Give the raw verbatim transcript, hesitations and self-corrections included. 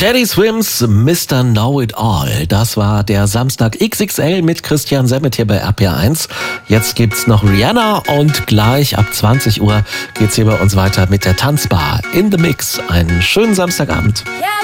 Teddy Swims Mister Know It All. Das war der Samstag X X L mit Christian Semmet hier bei R P R eins. Jetzt gibt's noch Rihanna und gleich ab zwanzig Uhr geht's hier bei uns weiter mit der Tanzbar in the Mix. Einen schönen Samstagabend. Yeah.